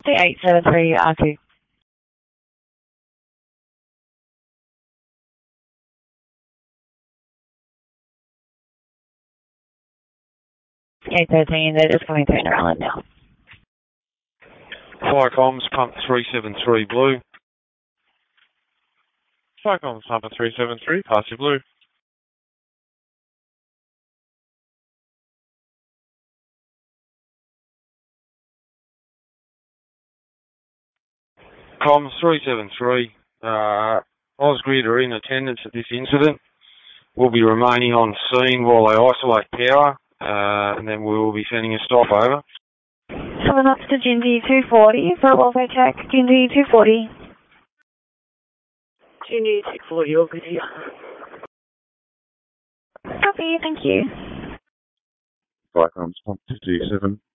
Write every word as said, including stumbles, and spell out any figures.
eight seven three R two. eight thirteen, they're just coming through in Ireland now. Firecoms, pump three seven three blue. Firecoms, pump three seven three, pass your blue. Comms three seven three, uh, Ausgrid are in attendance at this incident. We'll be remaining on scene while they isolate power, uh, and then we will be sending a stop over. Coming up to Gingy two forty for a welfare check. Gingy two forty. Gingy two forty, all good here. Copy, thank you. Firecoms, pump two two seven.